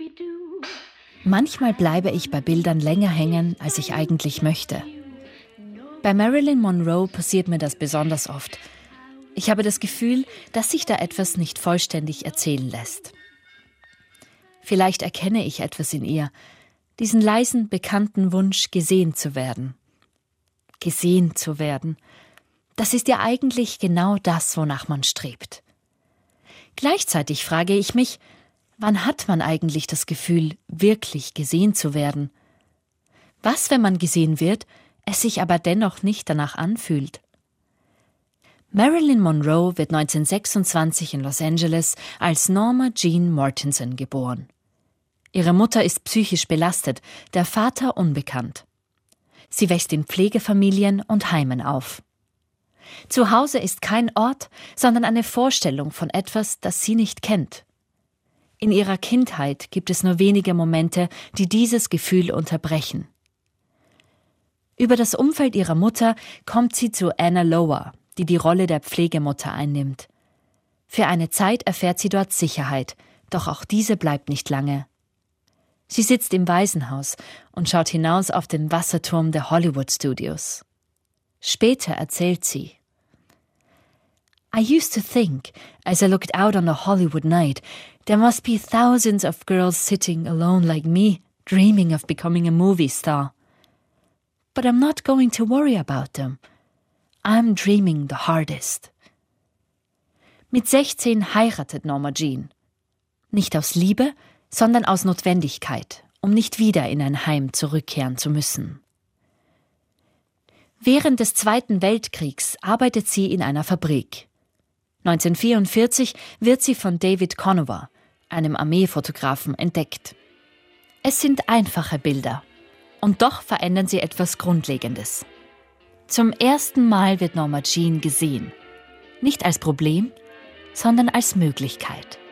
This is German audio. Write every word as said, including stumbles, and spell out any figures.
Manchmal bleibe ich bei Bildern länger hängen, als ich eigentlich möchte. Bei Marilyn Monroe passiert mir das besonders oft. Ich habe das Gefühl, dass sich da etwas nicht vollständig erzählen lässt. Vielleicht erkenne ich etwas in ihr, diesen leisen, bekannten Wunsch, gesehen zu werden. Gesehen zu werden. Das ist ja eigentlich genau das, wonach man strebt. Gleichzeitig frage ich mich, wann hat man eigentlich das Gefühl, wirklich gesehen zu werden? Was, wenn man gesehen wird, es sich aber dennoch nicht danach anfühlt? Marilyn Monroe wird neunzehnhundertsechsundzwanzig in Los Angeles als Norma Jean Mortensen geboren. Ihre Mutter ist psychisch belastet, der Vater unbekannt. Sie wächst in Pflegefamilien und Heimen auf. Zu Hause ist kein Ort, sondern eine Vorstellung von etwas, das sie nicht kennt. In ihrer Kindheit gibt es nur wenige Momente, die dieses Gefühl unterbrechen. Über das Umfeld ihrer Mutter kommt sie zu Anna Lower, die die Rolle der Pflegemutter einnimmt. Für eine Zeit erfährt sie dort Sicherheit, doch auch diese bleibt nicht lange. Sie sitzt im Waisenhaus und schaut hinaus auf den Wasserturm der Hollywood Studios. Später erzählt sie: I used to think, as I looked out on a Hollywood night, there must be thousands of girls sitting alone like me, dreaming of becoming a movie star. But I'm not going to worry about them. I'm dreaming the hardest. Mit sechzehn heiratet Norma Jean. Nicht aus Liebe, sondern aus Notwendigkeit, um nicht wieder in ein Heim zurückkehren zu müssen. Während des Zweiten Weltkriegs arbeitet sie in einer Fabrik. neunzehnhundertvierundvierzig wird sie von David Conover, einem Armeefotografen, entdeckt. Es sind einfache Bilder, und doch verändern sie etwas Grundlegendes. Zum ersten Mal wird Norma Jean gesehen, nicht als Problem, sondern als Möglichkeit.